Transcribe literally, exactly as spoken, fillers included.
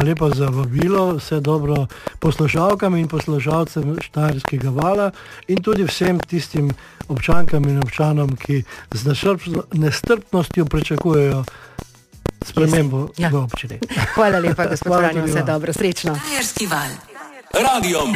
hvala lepa za vabilo, vse dobro poslušalkam in poslušalcem Štajerskega vala in tudi vsem tistim občankam in občanom, ki z nestrpnostjo pričakujejo spremembo ja. v občini. Hvala lepa, gospod Franjo, vse dobro, srečno. Štajerski val. Radio